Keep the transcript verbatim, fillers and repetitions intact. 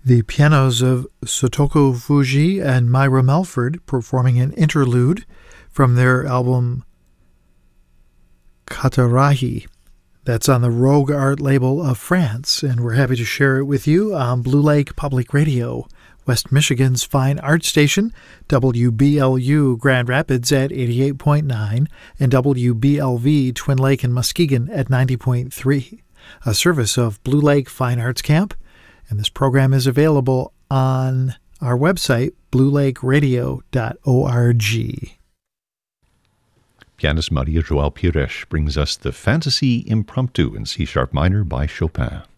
The pianos of Sotoko Fuji and Myra Melford performing an interlude from their album Katarahi. That's on the Rogue Art label of France, and we're happy to share it with you on Blue Lake Public Radio, West Michigan's fine art station, W B L U Grand Rapids at eighty-eight point nine, and W B L V Twin Lake and Muskegon at ninety point three, a service of Blue Lake Fine Arts Camp, and this program is available on our website, blue lake radio dot org. Pianist Maria João Pires brings us the Fantasy Impromptu in C-sharp minor by Chopin.